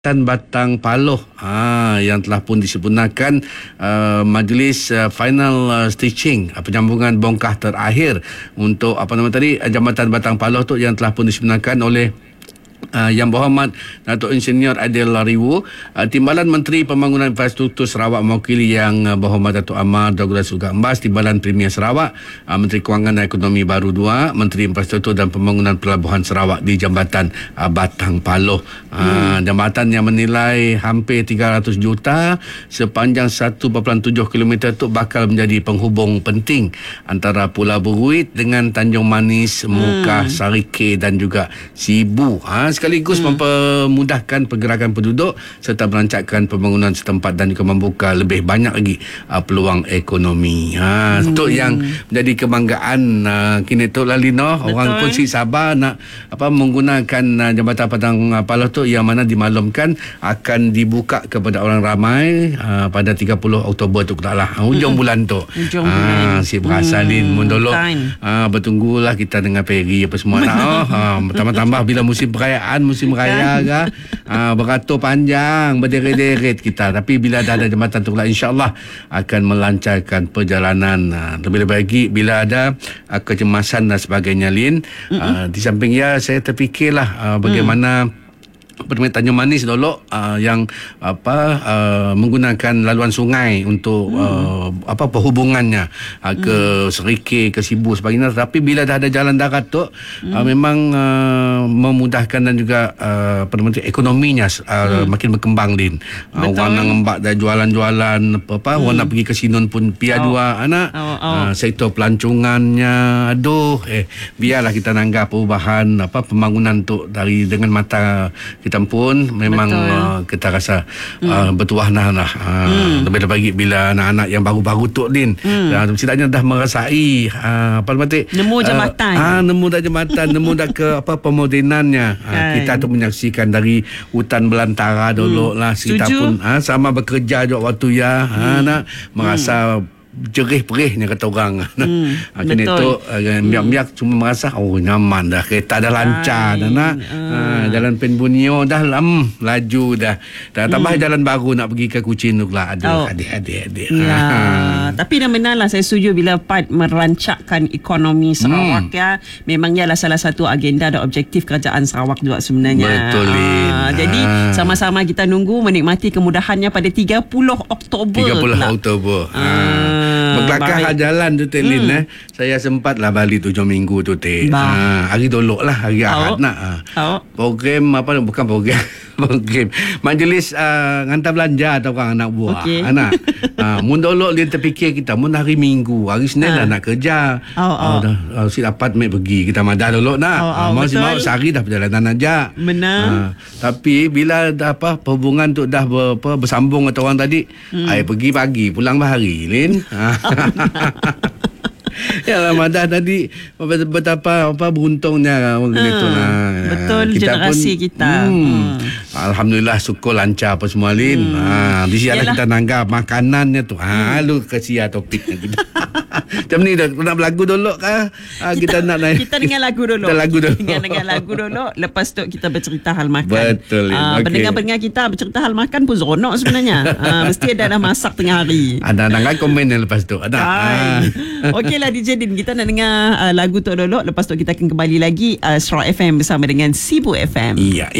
Jambatan Batang Paloh yang telah pun disempurnakan majlis final stitching penyambungan bongkah terakhir untuk Jambatan Batang Paloh tu yang telah pun disempurnakan oleh Yang Berhormat Datuk Insinyur Adil Lariwu, Timbalan Menteri Pembangunan Infrastruktur Sarawak mewakili Yang Berhormat Datuk Amar Dagulan Suga Embas, Timbalan Premier Sarawak, Menteri Kewangan dan Ekonomi Baru 2, Menteri Infrastruktur dan Pembangunan Pelabuhan Sarawak di Jambatan Batang Paloh. Jambatan yang menilai hampir 300 juta sepanjang 1.7 km tu bakal menjadi penghubung penting antara Pulau Beruit dengan Tanjung Manis, Mukah, Sarike dan juga Sibu. Sekaligus mempermudahkan pergerakan penduduk serta merancangkan pembangunan setempat dan juga membuka lebih banyak lagi peluang ekonomi. Itu yang menjadi kebanggaan kini tu Lalino. Orang pun si Sabah nak menggunakan Jambatan Batang Paloh tu yang mana dimaklumkan akan dibuka kepada orang ramai pada 30 Oktober tu hujung bulan tu. Si berasalin mundolok bertunggulah kita dengan Peri apa semua tambah-tambah bila musim perayaan, musim raya beratur panjang berderet-deret kita, tapi bila dah ada jambatan tu insya-Allah akan melancarkan perjalanan. Lebih-lebih lagi bila ada kecemasan dan sebagainya Lin. Di samping saya terfikirlah bagaimana Tanjung Manis dulu yang menggunakan laluan sungai untuk perhubungannya ke Serike, ke Sibu sebagainya. Tapi bila dah ada jalan darat tu memang memudahkan dan juga ekonominya makin berkembang Din. Orang nak ngembak dah jualan-jualan orang nak pergi ke Sinun pun pia dua anak. Sektor pelancongannya biarlah kita nanggap perubahan pembangunan tu dari dengan mata kita pun memang kita rasa bertuahlah lebih lagi bila anak-anak yang baru-baru tu Din setidaknya dah merasai nemu jambatan nemu dah jambatan nemu dah ke pemodenannya. Kita tu menyaksikan dari hutan belantara dulu lah kita pun sama bekerja juga waktu nak merasa jerih perihnya kata orang. Kini tu biak-biak cuma merasa nyaman dah, kereta dah lancar dah jalan Penbunio dah laju dah tambah jalan baru nak pergi ke Kuching tu lah. Adik-adik tapi nominal lah saya setuju bila PAD merancangkan ekonomi Sarawak memang ialah salah satu agenda dan objektif kerajaan Sarawak juga sebenarnya. Betul jadi sama-sama kita nunggu menikmati kemudahannya pada 30 Oktober 30 Oktober berkelakar jalan tu Lin. Saya sempatlah balik 7 minggu tu hari dolok lah, hari Ahad nak program bukan program program majlis hantar belanja atau orang anak buah anak mun dolok dia terfikir kita mun hari Minggu, hari Senin dah nak kerja si dapat mai pergi kita madah dolok nak mau sehari dah perjalanan aja benar. Tapi bila dah perhubungan tu dah bersambung kata orang tadi pergi pagi pulang bahari Lin. Ya Ramadan tadi betapa beruntungnya gitu betul kita generasi pun, kita alhamdulillah syukur lancar apa semua Lin. Di sini kita nanggap makanannya tu lu kesia topiknya kita. Macam ni dah nak berlagu dulu kita nak kita dengar lagu dulu. Dengar lagu dulu, lepas tu kita bercerita hal makan. Betul. Pendengar-pendengar kita bercerita hal makan pun seronok sebenarnya. Mesti ada dah masak tengah hari. Ada nak komen lepas tu ada. Okeylah DJ Din, kita nak dengar lagu tu dulu, lepas tu kita akan kembali lagi Sarawak FM bersama dengan Sibu FM. Iya.